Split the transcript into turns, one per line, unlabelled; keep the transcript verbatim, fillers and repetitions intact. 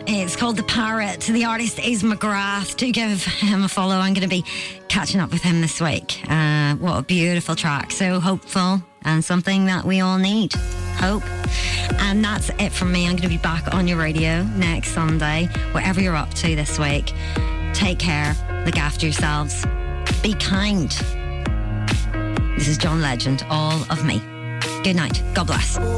It's called The Parrot. The artist is McGrath. Do give him a follow. I'm going to be catching up with him this week. Uh, what a beautiful track. So hopeful and something that we all need. Hope. And that's it from me. I'm going to be back on your radio next Sunday, whatever you're up to this week. Take care. Look after yourselves. Be kind. This is John Legend, All of Me. Good night. God bless.